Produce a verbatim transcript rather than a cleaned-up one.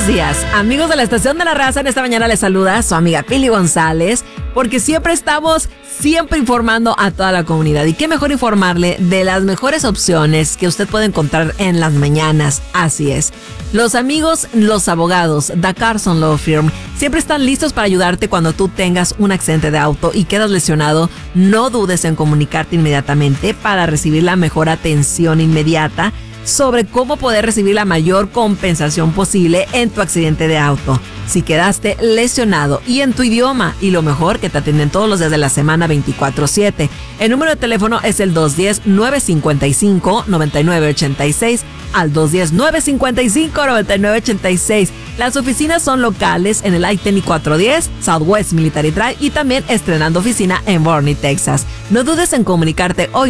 buenos días, amigos de la Estación de la Raza. En esta mañana les saluda su amiga Pili González, porque siempre estamos siempre informando a toda la comunidad. Y qué mejor informarle de las mejores opciones que usted puede encontrar en las mañanas. Así es. Los amigos, los abogados, The Carson Law Firm, siempre están listos para ayudarte cuando tú tengas un accidente de auto y quedas lesionado. No dudes en comunicarte inmediatamente para recibir la mejor atención inmediata sobre cómo poder recibir la mayor compensación posible en tu accidente de auto. Si quedaste lesionado y en tu idioma, y lo mejor, que te atienden todos los días de la semana veinticuatro siete. El número de teléfono es el dos uno cero, nueve cinco cinco, nueve nueve ocho seis, al dos uno cero, nueve cinco cinco, nueve nueve ocho seis. Las oficinas son locales en el I ten y cuatrocientos diez, Southwest Military Drive, y también estrenando oficina en Boerne, Texas. No dudes en comunicarte hoy